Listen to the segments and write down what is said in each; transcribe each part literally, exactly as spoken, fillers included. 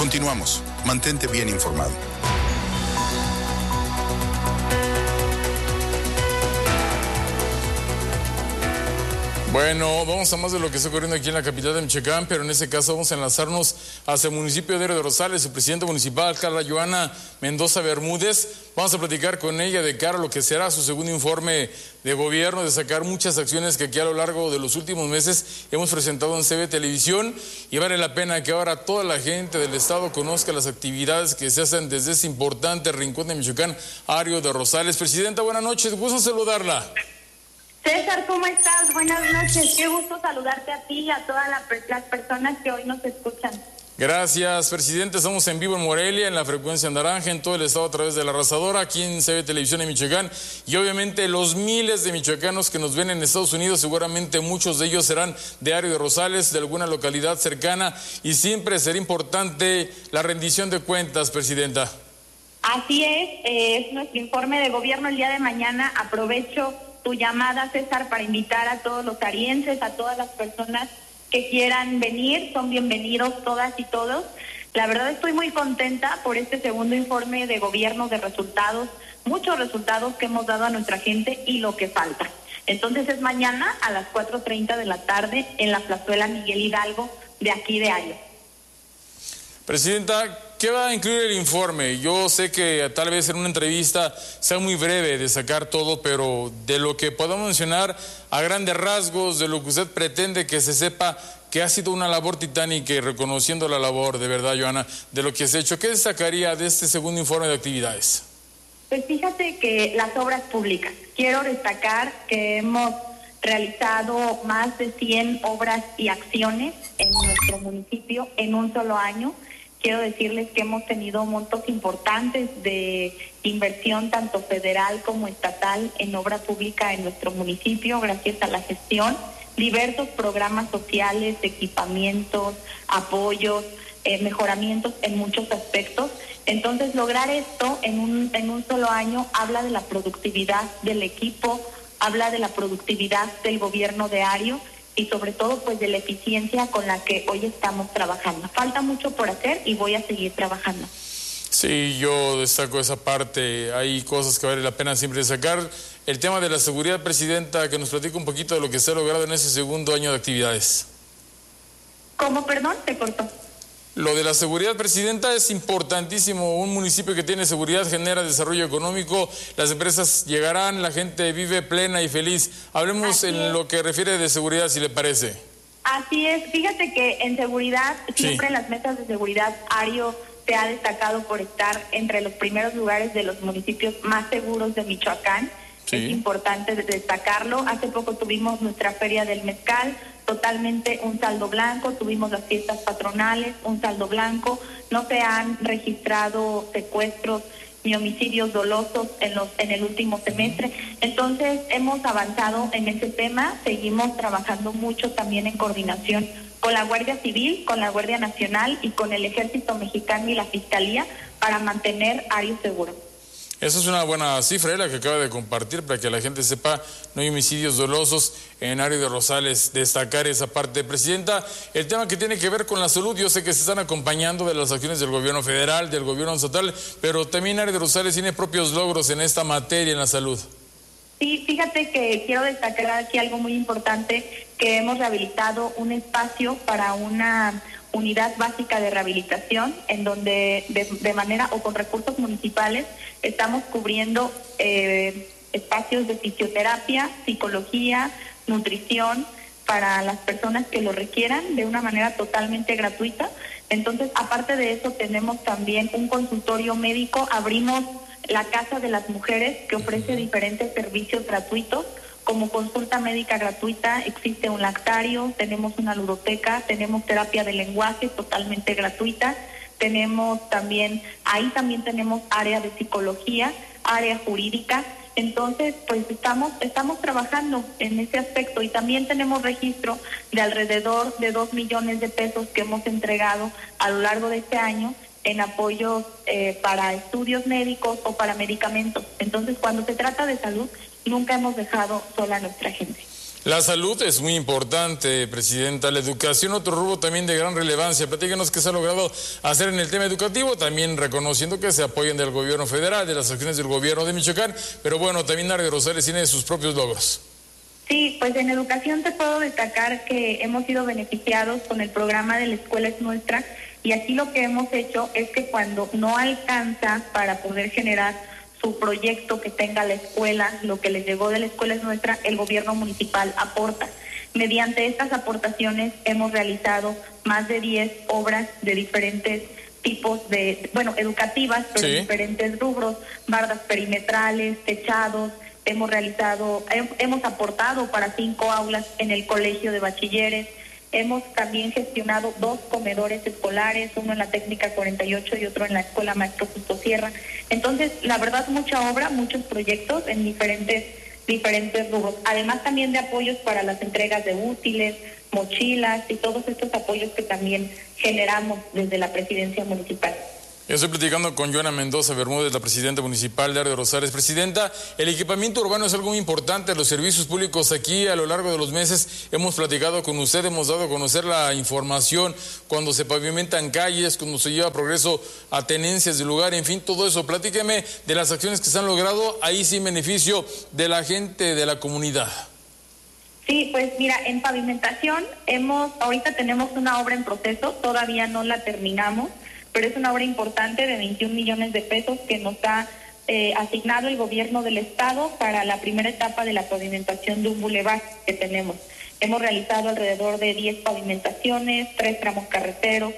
Continuamos. Mantente bien informado. Bueno, vamos a más de lo que está ocurriendo aquí en la capital de Michoacán, pero en este caso vamos a enlazarnos hacia el municipio de Ario de Rosales. Su presidenta municipal, Carla Joana Mendoza Bermúdez. Vamos a platicar con ella de cara a lo que será su segundo informe de gobierno, de sacar muchas acciones que aquí a lo largo de los últimos meses hemos presentado en C B Televisión, y vale la pena que ahora toda la gente del estado conozca las actividades que se hacen desde ese importante rincón de Michoacán, Ario de Rosales. Presidenta, buenas noches, gusto saludarla. César, ¿cómo estás? Buenas noches. Qué gusto saludarte a ti y a todas la, las personas que hoy nos escuchan. Gracias, presidente. Estamos en vivo en Morelia, en la frecuencia naranja, en todo el estado a través de La Arrasadora, aquí en C B Televisión en Michoacán. Y obviamente los miles de michoacanos que nos ven en Estados Unidos, seguramente muchos de ellos serán de Ario de Rosales, de alguna localidad cercana. Y siempre será importante la rendición de cuentas, presidenta. Así es, eh, es nuestro informe de gobierno el día de mañana. Aprovecho tu llamada, César, para invitar a todos los arienses, a todas las personas que quieran venir. Son bienvenidos todas y todos. La verdad estoy muy contenta por este segundo informe de gobierno de resultados, muchos resultados que hemos dado a nuestra gente y lo que falta. Entonces es mañana a las cuatro treinta de la tarde en la plazuela Miguel Hidalgo de aquí de Ario. Presidenta, ¿qué va a incluir el informe? Yo sé que tal vez en una entrevista sea muy breve de sacar todo, pero de lo que podamos mencionar a grandes rasgos, de lo que usted pretende que se sepa que ha sido una labor titánica, y reconociendo la labor de verdad, Joana, de lo que se ha hecho, ¿qué destacaría de este segundo informe de actividades? Pues fíjate que las obras públicas. Quiero destacar que hemos realizado más de cien obras y acciones en nuestro municipio en un solo año. Quiero decirles que hemos tenido montos importantes de inversión, tanto federal como estatal, en obra pública en nuestro municipio, gracias a la gestión. Diversos programas sociales, equipamientos, apoyos, eh, mejoramientos en muchos aspectos. Entonces, lograr esto en un, en un solo año habla de la productividad del equipo, habla de la productividad del gobierno de Ario, y sobre todo pues de la eficiencia con la que hoy estamos trabajando. Falta mucho por hacer y voy a seguir trabajando. Sí, yo destaco esa parte. Hay cosas que vale la pena siempre destacar. El tema de la seguridad, presidenta, que nos platique un poquito de lo que se ha logrado en ese segundo año de actividades. ¿Cómo, perdón? Te cortó. Lo de la seguridad, presidenta, es importantísimo. Un municipio que tiene seguridad genera desarrollo económico, las empresas llegarán, la gente vive plena y feliz. Hablemos Así en es. Lo que refiere de seguridad, si le parece. Así es. Fíjate que en seguridad, siempre sí. en las metas de seguridad, Ario se ha destacado por estar entre los primeros lugares de los municipios más seguros de Michoacán. Sí. Es importante destacarlo. Hace poco tuvimos nuestra Feria del Mezcal, totalmente un saldo blanco, tuvimos las fiestas patronales, un saldo blanco, no se han registrado secuestros ni homicidios dolosos en los en el último semestre. Entonces hemos avanzado en ese tema, seguimos trabajando mucho también en coordinación con la Guardia Civil, con la Guardia Nacional y con el Ejército Mexicano y la Fiscalía para mantener Ario seguro. Esa es una buena cifra, ¿eh? La que acaba de compartir, para que la gente sepa, no hay homicidios dolosos en Ario de Rosales. Destacar esa parte. Presidenta, el tema que tiene que ver con la salud, yo sé que se están acompañando de las acciones del gobierno federal, del gobierno estatal, pero también Ario de Rosales tiene propios logros en esta materia, en la salud. Sí, fíjate que quiero destacar aquí algo muy importante, que hemos rehabilitado un espacio para una unidad básica de rehabilitación, en donde de, de manera o con recursos municipales estamos cubriendo eh, espacios de fisioterapia, psicología, nutrición para las personas que lo requieran de una manera totalmente gratuita. Entonces, aparte de eso, tenemos también un consultorio médico. Abrimos la Casa de las Mujeres, que ofrece diferentes servicios gratuitos, como consulta médica gratuita, existe un lactario, tenemos una ludoteca, tenemos terapia de lenguaje totalmente gratuita, tenemos también, ahí también tenemos área de psicología, área jurídica. Entonces, pues estamos estamos trabajando en ese aspecto, y también tenemos registro de alrededor de dos millones de pesos que hemos entregado a lo largo de este año en apoyos eh, para estudios médicos o para medicamentos. Entonces, cuando se trata de salud, nunca hemos dejado sola a nuestra gente. La salud es muy importante, Presidenta. La educación, otro rubro también de gran relevancia. Platícanos qué se ha logrado hacer en el tema educativo, también reconociendo que se apoyan del gobierno federal, de las acciones del gobierno de Michoacán, pero bueno, también Ario de Rosales tiene sus propios logros. Sí, pues en educación te puedo destacar que hemos sido beneficiados con el programa de La Escuela es Nuestra, y aquí lo que hemos hecho es que cuando no alcanza para poder generar su proyecto que tenga la escuela, lo que les llegó de La Escuela es Nuestra, el gobierno municipal aporta. Mediante estas aportaciones hemos realizado más de diez obras de diferentes tipos de, bueno, educativas, pero sí, diferentes rubros, bardas perimetrales, techados. Hemos realizado, hemos aportado para cinco aulas en el colegio de bachilleres. Hemos también gestionado dos comedores escolares, uno en la técnica cuarenta y ocho y otro en la escuela Maestro Justo Sierra. Entonces, la verdad, mucha obra, muchos proyectos en diferentes, diferentes rubros. Además también de apoyos para las entregas de útiles, mochilas y todos estos apoyos que también generamos desde la presidencia municipal. Yo estoy platicando con Joana Mendoza Bermúdez, la presidenta municipal de Ario de Rosales. Presidenta, el equipamiento urbano es algo muy importante. Los servicios públicos aquí a lo largo de los meses hemos platicado con usted, hemos dado a conocer la información cuando se pavimentan calles, cuando se lleva progreso a tenencias del lugar, en fin, todo eso. Platíqueme de las acciones que se han logrado ahí sin beneficio de la gente de la comunidad. Sí, pues mira, en pavimentación hemos, ahorita tenemos una obra en proceso, todavía no la terminamos, pero es una obra importante de veintiún millones de pesos que nos ha eh, asignado el gobierno del estado para la primera etapa de la pavimentación de un bulevar que tenemos. Hemos realizado alrededor de diez pavimentaciones, tres tramos carreteros,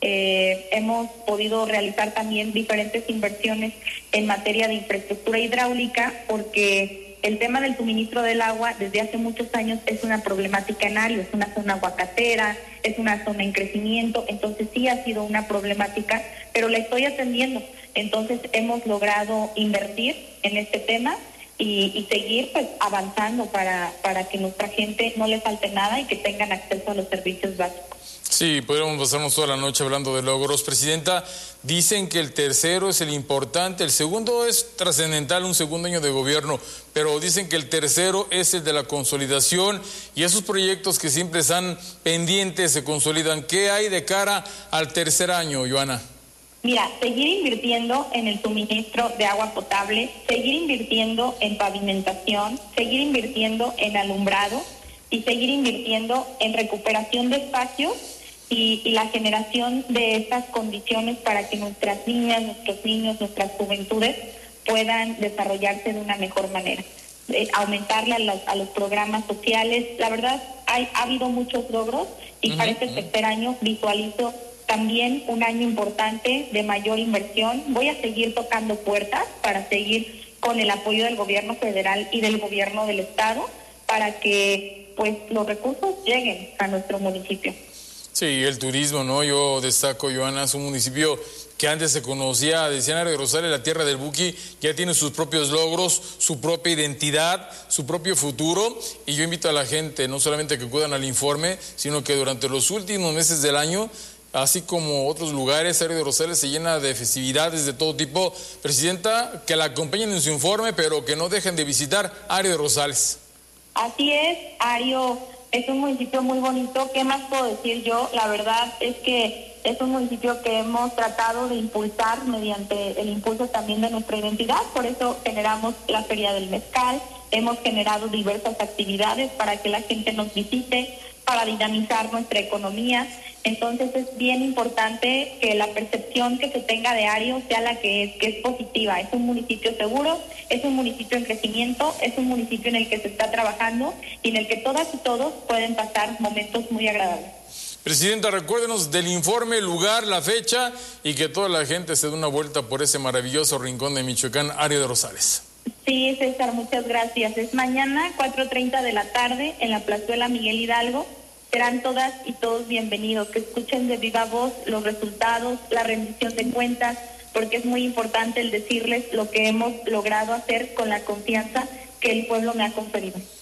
eh, hemos podido realizar también diferentes inversiones en materia de infraestructura hidráulica, porque el tema del suministro del agua desde hace muchos años es una problemática en Ario, es una zona aguacatera, es una zona en crecimiento, entonces sí ha sido una problemática, pero la estoy atendiendo. Entonces hemos logrado invertir en este tema y, y seguir pues avanzando para, para que nuestra gente no le falte nada y que tengan acceso a los servicios básicos. Sí, podríamos pasarnos toda la noche hablando de logros. Presidenta, dicen que el tercero es el importante, el segundo es trascendental, un segundo año de gobierno, pero dicen que el tercero es el de la consolidación y esos proyectos que siempre están pendientes se consolidan. ¿Qué hay de cara al tercer año, Joana? Mira, seguir invirtiendo en el suministro de agua potable, seguir invirtiendo en pavimentación, seguir invirtiendo en alumbrado y seguir invirtiendo en recuperación de espacios y, y la generación de estas condiciones para que nuestras niñas, nuestros niños, nuestras juventudes puedan desarrollarse de una mejor manera. Eh, aumentarle a los, a los programas sociales. La verdad, hay, ha habido muchos logros y uh-huh, para este uh-huh. tercer año visualizo también un año importante de mayor inversión. Voy a seguir tocando puertas para seguir con el apoyo del gobierno federal y del gobierno del estado para que pues los recursos lleguen a nuestro municipio. Sí, el turismo, ¿no? Yo destaco, Joana, es un municipio que antes se conocía, decían Ario de Rosales, la tierra del Buki, ya tiene sus propios logros, su propia identidad, su propio futuro, y yo invito a la gente, no solamente que acudan al informe, sino que durante los últimos meses del año, así como otros lugares, Ario de Rosales se llena de festividades de todo tipo. Presidenta, que la acompañen en su informe, pero que no dejen de visitar Ario de Rosales. Así es, Ario es un municipio muy bonito. ¿Qué más puedo decir yo? La verdad es que es un municipio que hemos tratado de impulsar mediante el impulso también de nuestra identidad. Por eso generamos la Feria del Mezcal, hemos generado diversas actividades para que la gente nos visite, para dinamizar nuestra economía. Entonces es bien importante que la percepción que se tenga de Ario sea la que es, que es positiva. Es un municipio seguro, es un municipio en crecimiento, es un municipio en el que se está trabajando y en el que todas y todos pueden pasar momentos muy agradables. Presidenta, recuérdenos del informe, el lugar, la fecha y que toda la gente se dé una vuelta por ese maravilloso rincón de Michoacán, Ario de Rosales. Sí, César, muchas gracias. Es mañana, cuatro treinta de la tarde, en la plazuela Miguel Hidalgo. Serán todas y todos bienvenidos, que escuchen de viva voz los resultados, la rendición de cuentas, porque es muy importante el decirles lo que hemos logrado hacer con la confianza que el pueblo me ha conferido.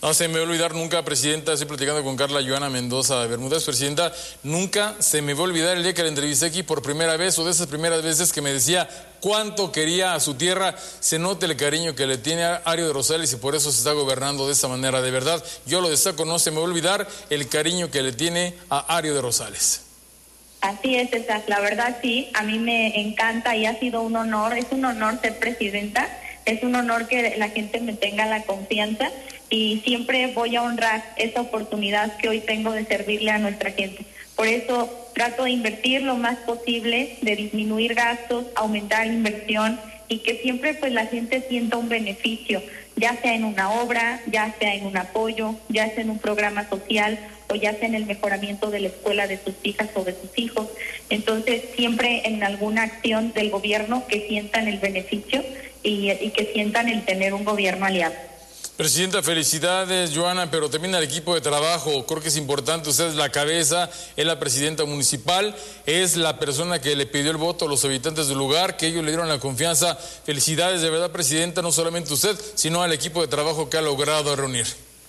No se me va a olvidar nunca, Presidenta, estoy platicando con Carla Johanna Mendoza Bermúdez, Presidenta, nunca se me va a olvidar el día que la entrevisté aquí por primera vez, o de esas primeras veces que me decía cuánto quería a su tierra. Se nota el cariño que le tiene a Ario de Rosales y por eso se está gobernando de esa manera. De verdad, yo lo destaco, no se me va a olvidar el cariño que le tiene a Ario de Rosales. Así es, César, la verdad sí, a mí me encanta y ha sido un honor, es un honor ser presidenta, es un honor que la gente me tenga la confianza y siempre voy a honrar esa oportunidad que hoy tengo de servirle a nuestra gente. Por eso trato de invertir lo más posible, de disminuir gastos, aumentar inversión y que siempre pues la gente sienta un beneficio, ya sea en una obra, ya sea en un apoyo, ya sea en un programa social o ya sea en el mejoramiento de la escuela de sus hijas o de sus hijos. Entonces, siempre en alguna acción del gobierno que sientan el beneficio y, y que sientan el tener un gobierno aliado. Presidenta, felicidades, Johanna, pero también al equipo de trabajo. Creo que es importante, usted es la cabeza, es la presidenta municipal, es la persona que le pidió el voto a los habitantes del lugar, que ellos le dieron la confianza. Felicidades, de verdad, Presidenta, no solamente usted, sino al equipo de trabajo que ha logrado reunir.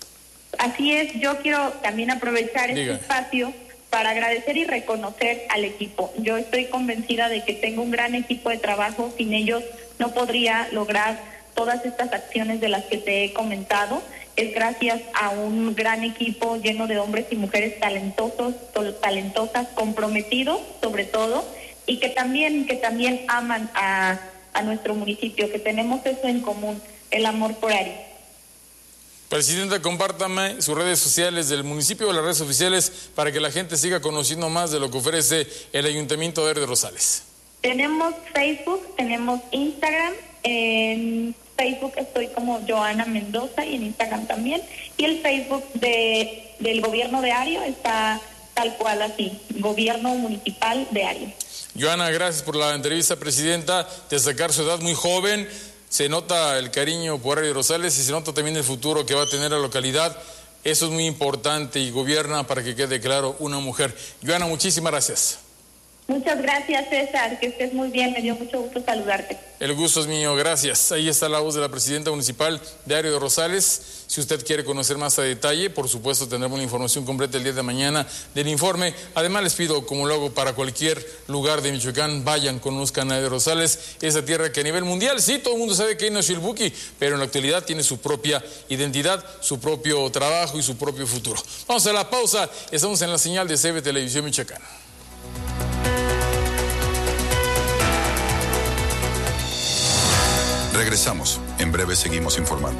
Así es, yo quiero también aprovechar Diga. este espacio para agradecer y reconocer al equipo. Yo estoy convencida de que tengo un gran equipo de trabajo, sin ellos no podría lograr todas estas acciones de las que te he comentado. Es gracias a un gran equipo lleno de hombres y mujeres talentosos, talentosas, comprometidos sobre todo, y que también, que también aman a, a nuestro municipio, que tenemos eso en común, el amor por Ario. Presidenta, compártame sus redes sociales del municipio o las redes oficiales para que la gente siga conociendo más de lo que ofrece el Ayuntamiento de Ario de Rosales. Tenemos Facebook, tenemos Instagram. En Facebook estoy como Johanna Mendoza y en Instagram también. Y el Facebook de, del gobierno de Ario está tal cual así, Gobierno Municipal de Ario. Johanna, gracias por la entrevista, Presidenta. Destacar su edad muy joven. Se nota el cariño por Ario de Rosales y se nota también el futuro que va a tener la localidad. Eso es muy importante y gobierna, para que quede claro, una mujer. Johanna, muchísimas gracias. Muchas gracias, César, que estés muy bien, me dio mucho gusto saludarte. El gusto es mío, gracias. Ahí está la voz de la presidenta municipal de Ario de Rosales. Si usted quiere conocer más a detalle, por supuesto tendremos la información completa el día de mañana del informe. Además les pido, como lo hago para cualquier lugar de Michoacán, vayan, conozcan a Ario de Rosales, esa tierra que a nivel mundial, sí, todo el mundo sabe que ahí nació el Buki, pero en la actualidad tiene su propia identidad, su propio trabajo y su propio futuro. Vamos a la pausa, estamos en la señal de C B Televisión Michoacán. Regresamos. En breve seguimos informando.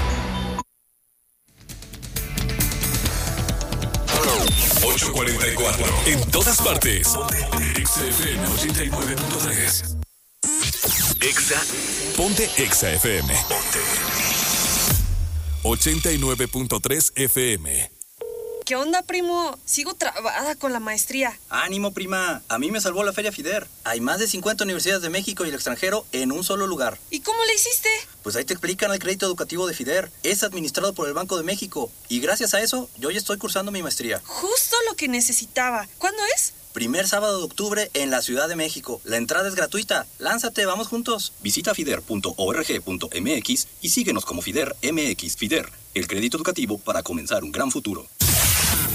ocho cuarenta y cuatro. En todas partes. Exa F M ochenta y nueve punto tres. Exa. Ponte Exa F M. Ponte. ochenta y nueve punto tres F M. ¿Qué onda, primo? Sigo trabada con la maestría. Ánimo, prima. A mí me salvó la Feria FIDER. Hay más de cincuenta universidades de México y el extranjero en un solo lugar. ¿Y cómo le hiciste? Pues ahí te explican el crédito educativo de FIDER. Es administrado por el Banco de México. Y gracias a eso, yo ya estoy cursando mi maestría. Justo lo que necesitaba. ¿Cuándo es? Primer sábado de octubre en la Ciudad de México. La entrada es gratuita. Lánzate, vamos juntos. Visita fider punto org punto m x y síguenos como FIDER M X. FIDER, el crédito educativo para comenzar un gran futuro.